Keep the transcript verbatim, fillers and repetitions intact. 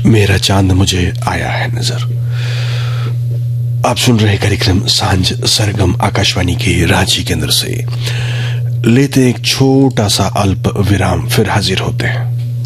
मेरा चांद मुझे आया है नजर। आप सुन रहे कार्यक्रम सांझ सरगम आकाशवाणी के रांची केंद्र से। लेते एक छोटा सा अल्प विराम, फिर हाजिर होते हैं।